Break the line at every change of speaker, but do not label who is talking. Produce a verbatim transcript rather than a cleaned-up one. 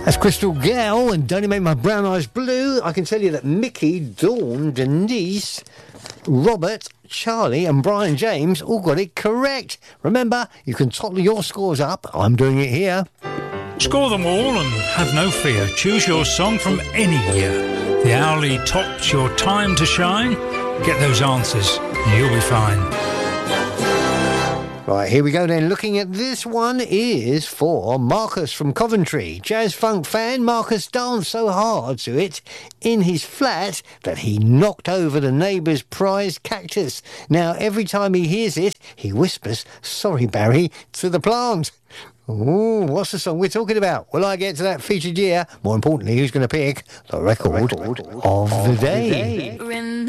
Crystal Gale and Don't It Make My Brown Eyes Blue. I can tell you that Mickey, Dawn, Denise, Robert, Charlie and Brian James all got it correct. Remember, you can total your scores up. I'm doing it here.
Score them all and have no fear. Choose your song from any year. The Owlie tops your time to shine. Get those answers and you'll be fine.
Right, here we go then. Looking at this one is for Marcus from Coventry. Jazz funk fan. Marcus danced so hard to it in his flat that he knocked over the neighbour's prized cactus. Now, every time he hears it, he whispers, "Sorry, Barry," to the plant. Ooh, what's the song we're talking about? Will I get to that featured year? More importantly, who's going to pick the record, the record of the day?